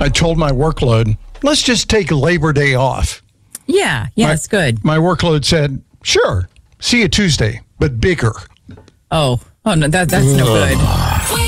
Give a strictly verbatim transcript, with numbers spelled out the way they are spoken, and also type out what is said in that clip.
I told my workload, let's just take Labor Day off. Yeah, yeah, my, it's good. My workload said, sure, see you Tuesday, but bigger. Oh, oh no, that, that's no good.